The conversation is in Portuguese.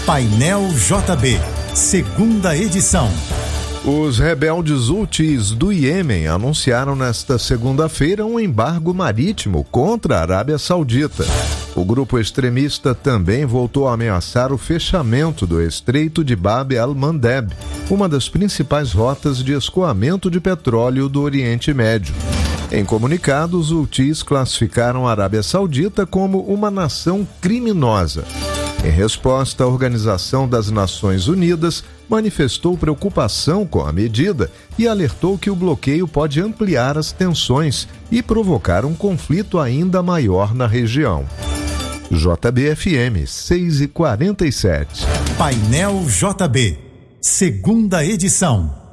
Painel JB, segunda edição. Os rebeldes Houthis do Iêmen anunciaram nesta segunda-feira um embargo marítimo contra a Arábia Saudita. O grupo extremista também voltou a ameaçar o fechamento do Estreito de Bab al-Mandeb, uma das principais rotas de escoamento de petróleo do Oriente Médio. Em comunicado, os Houthis classificaram a Arábia Saudita como uma nação criminosa. Em resposta, a Organização das Nações Unidas manifestou preocupação com a medida e alertou que o bloqueio pode ampliar as tensões e provocar um conflito ainda maior na região. JB-FM 6h47. Painel JB, segunda edição.